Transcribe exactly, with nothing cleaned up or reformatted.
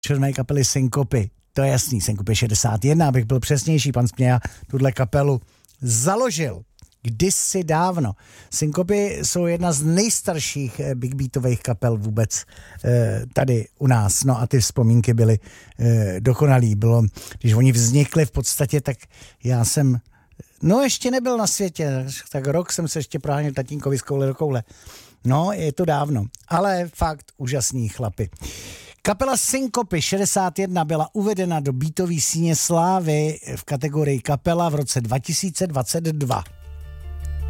černé kapely Synkopy. To je jasný, Synkopy šedesát jedna, abych byl přesnější, pan Směja tuhle kapelu založil kdysi dávno. Synkopy jsou jedna z nejstarších big beatových kapel vůbec tady u nás. No a ty vzpomínky byly dokonalý. Bylo, když oni vznikli v podstatě, tak já jsem, no ještě nebyl na světě, tak rok jsem se ještě proháněl tatínkovi z koule do koule. No, je to dávno, ale fakt úžasný chlapi. Kapela Synkopy šedesát jedna byla uvedena do beatové síně slávy v kategorii kapela v roce dva tisíce dvacet dva.